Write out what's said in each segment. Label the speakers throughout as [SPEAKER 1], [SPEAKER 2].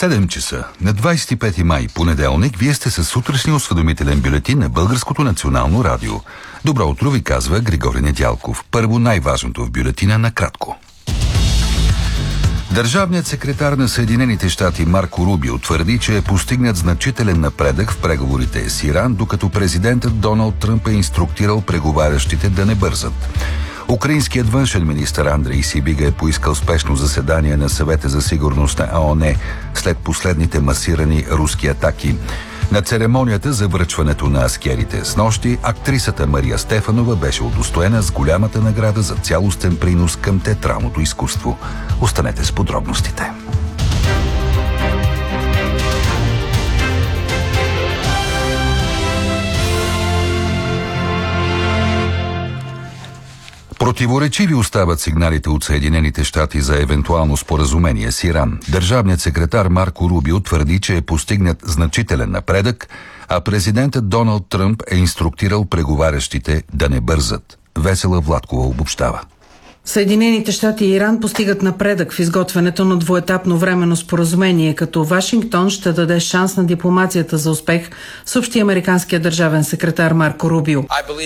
[SPEAKER 1] 7 часа на 25 май, понеделник, вие сте със сутрешния осведомителен бюлетин на Българското национално радио. Добро утро ви казва Григорий Недялков. Първо най-важното в бюлетина накратко. Държавният секретар на Съединените щати Марко Рубио твърди, че е постигнат значителен напредък в преговорите с Иран, докато президентът Доналд Тръмп е инструктирал преговарящите да не бързат. Украинският външен министър Андрей Сибига е поискал спешно заседание на Съвета за сигурност на ООН след последните масирани руски атаки. На церемонията за връчването на аскерите снощи актрисата Мария Стефанова беше удостоена с голямата награда за цялостен принос към театралното изкуство. Останете с подробностите. Противоречиви остават сигналите от Съединените щати за евентуално споразумение с Иран. Държавният секретар Марко Рубио твърди, че е постигнат значителен напредък, а президентът Доналд Тръмп е инструктирал преговарящите да не бързат. Весела Владкова обобщава.
[SPEAKER 2] Съединените щати и Иран постигат напредък в изготвянето на двуетапно временно споразумение, като Вашингтон ще даде шанс на дипломацията за успех, съобщи американският държавен секретар Марко Рубио.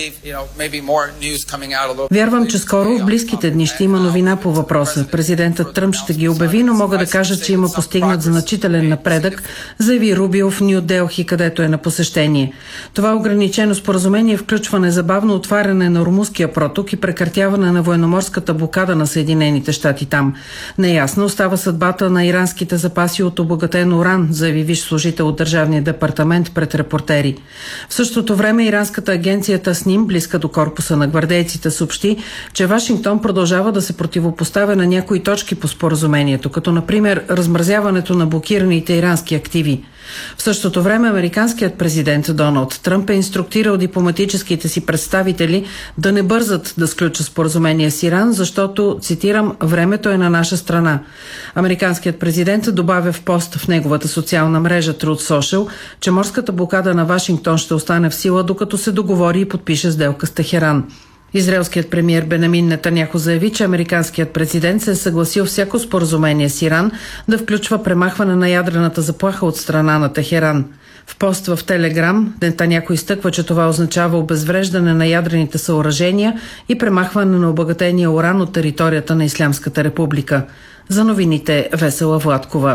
[SPEAKER 2] Вярвам, че скоро в близките дни ще има новина по въпроса. Президентът Тръмп ще ги обяви, но мога да кажа, че има постигнат значителен напредък, заяви Рубио в Ню Делхи, където е на посещение. Това ограничено споразумение включва незабавно отваряне на Ормузския проток и прекратяване на военноморската блокада на Съединените щати там. Неясно остава съдбата на иранските запаси от обогатен уран, заяви висш служител от Държавния департамент пред репортери. В същото време иранската агенция Тасним, близка до корпуса на гвардейците, съобщи, че Вашингтон продължава да се противопоставя на някои точки по споразумението, като например размразяването на блокираните ирански активи. В същото време американският президент Доналд Тръмп е инструктирал дипломатическите си представители да не бързат да сключат споразумение с Иран, защото, цитирам, времето е на наша страна. Американският президент добавя в пост в неговата социална мрежа Truth Social, че морската блокада на Вашингтон ще остане в сила, докато се договори и подпише сделка с Техеран. Израелският премиер Бенямин Нетаняху заяви, че американският президент се е съгласил всяко споразумение с Иран да включва премахване на ядрената заплаха от страна на Техеран. В пост в Телеграм Нетаняху изтъква, че това означава обезвреждане на ядрените съоръжения и премахване на обогатения уран от територията на Ислямската република. За новините Весела Владкова.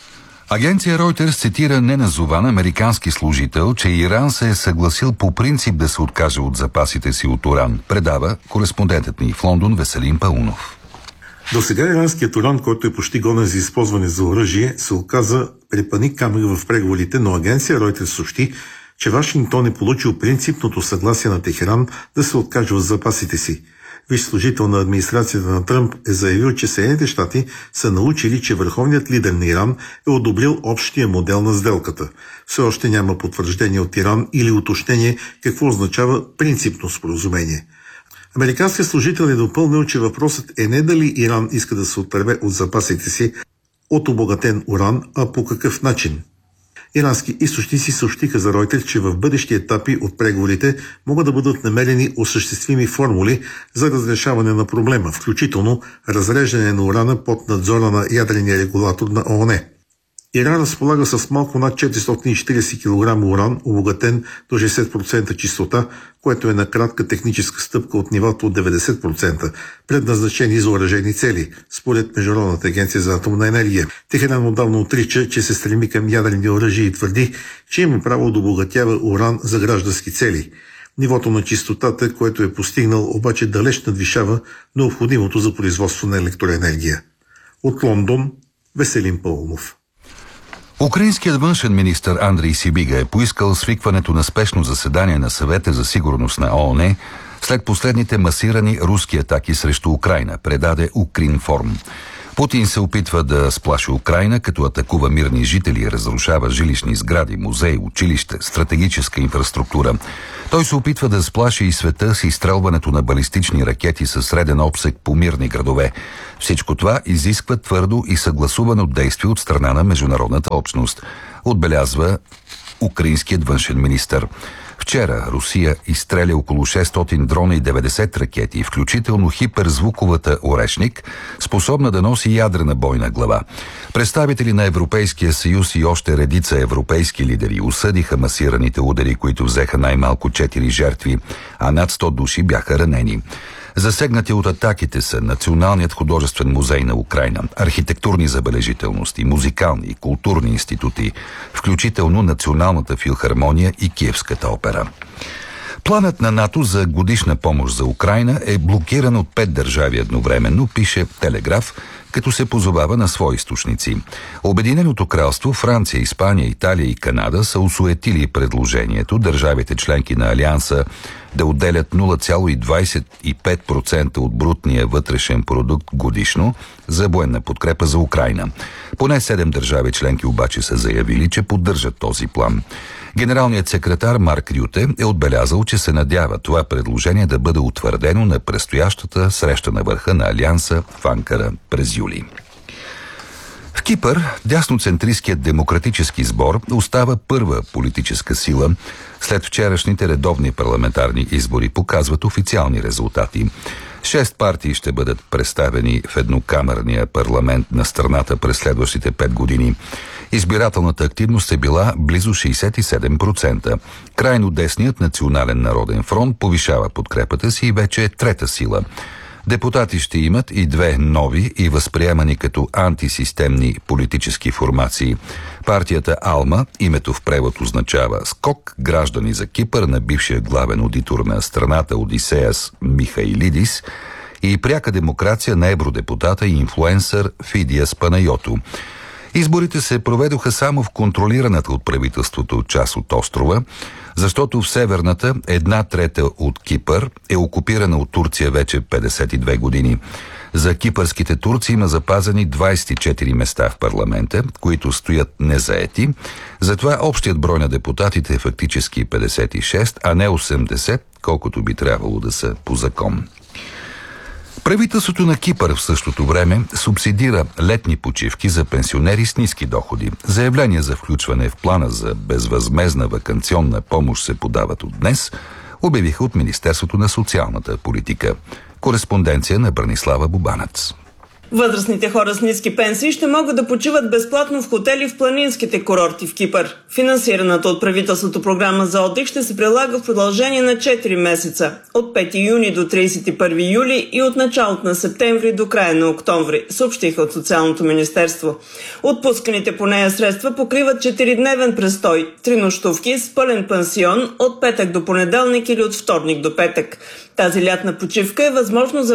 [SPEAKER 1] Агенция Reuters цитира неназован американски служител, че Иран се е съгласил по принцип да се откаже от запасите си от уран. Предава кореспондентът ни в Лондон Веселин Паунов.
[SPEAKER 3] До сега иранският уран, който е почти годен за използване за оръжие, се оказа препъни камък в преговорите, но агенция Reuters съобщи, че Вашингтон е получил принципното съгласие на Техеран да се откаже от запасите си. Висш служител на администрацията на Тръмп е заявил, че Съединените щати са научили, че върховният лидер на Иран е одобрил общия модел на сделката. Все още няма потвърждение от Иран или уточнение какво означава принципно споразумение. Американският служител е допълнил, че въпросът е не дали Иран иска да се отърве от запасите си от обогатен уран, а по какъв начин. Ирански източници съобщиха за Reuters, че в бъдещи етапи от преговорите могат да бъдат намерени осъществими формули за разрешаване на проблема, включително разреждане на урана под надзора на ядрения регулатор на ООН. Иран разполага с малко над 440 кг уран, обогатен до 60% чистота, което е на кратка техническа стъпка от нивото от 90%, предназначени за оръжейни цели, според Международната агенция за атомна енергия. Техеран отдавна отрича, че се стреми към ядрени оръжия и твърди, че има право да обогатява уран за граждански цели. Нивото на чистотата, което е постигнал, обаче далеч надвишава необходимото за производство на електроенергия. От Лондон, Веселин Паунов.
[SPEAKER 1] Украинският външен министър Андрей Сибига е поискал свикването на спешно заседание на Съвета за сигурност на ООН след последните масирани руски атаки срещу Украйна, предаде Укринформ. Путин се опитва да сплаши Украйна, като атакува мирни жители и разрушава жилищни сгради, музеи, училища, стратегическа инфраструктура. Той се опитва да сплаши и света с изстрелването на балистични ракети със среден обсег по мирни градове. Всичко това изисква твърдо и съгласувано действие от страна на международната общност, отбелязва украинският външен министър. Вчера Русия изстреля около 600 дрона и 90 ракети, включително хиперзвуковата Орешник, способна да носи ядрена бойна глава. Представители на Европейския съюз и още редица европейски лидери осъдиха масираните удари, които взеха най-малко 4 жертви, а над 100 души бяха ранени. Засегнати от атаките са Националният художествен музей на Украйна, архитектурни забележителности, музикални и културни институти, включително Националната филхармония и Киевската опера. Планът на НАТО за годишна помощ за Украйна е блокиран от 5 държави едновременно, пише Телеграф, като се позовава на свои източници. Обединеното кралство, Франция, Испания, Италия и Канада са осуетили предложението държавите членки на Алианса да отделят 0,25% от брутния вътрешен продукт годишно за военна подкрепа за Украйна. Поне 7 държави членки обаче са заявили, че поддържат този план. Генералният секретар Марк Рюте е отбелязал, че се надява това предложение да бъде утвърдено на предстоящата среща на върха на Алианса в Анкара през юли. В Кипър дясноцентристският демократически сбор остава първа политическа сила. След вчерашните редовни парламентарни избори показват официални резултати. 6 партии ще бъдат представени в еднокамерния парламент на страната през следващите 5 години. Избирателната активност е била близо 67%. Крайно десният Национален народен фронт повишава подкрепата си и вече е трета сила. Депутати ще имат и 2 нови и възприемани като антисистемни политически формации. Партията Алма, името в превод означава «Скок граждани за Кипър» на бившия главен аудитор на страната Одисеас Михайлидис, и Пряка демокрация на евродепутата и инфлуенсър Фидиас Панайоту. Изборите се проведоха само в контролираната от правителството част от острова, защото в северната 1/3 от Кипър е окупирана от Турция вече 52 години. За кипърските турци има запазени 24 места в парламента, които стоят незаети. Затова общият брой на депутатите е фактически 56, а не 80, колкото би трябвало да са по закон. Правителството на Кипър в същото време субсидира летни почивки за пенсионери с ниски доходи. Заявления за включване в плана за безвъзмездна ваканционна помощ се подават от днес, обявиха от Министерството на социалната политика. Кореспонденция на Бранислава Бубанец.
[SPEAKER 4] Възрастните хора с ниски пенсии ще могат да почиват безплатно в хотели в планинските курорти в Кипър. Финансираната от правителството програма за отдих ще се прилага в продължение на 4 месеца, от 5 юни до 31 юли и от началото на септември до края на октомври, съобщиха от Социалното министерство. Отпусканите по нея средства покриват 4-дневен престой, 3 нощувки с пълен пансион от петък до понеделник или от вторник до петък. Тази лятна почивка е възможно за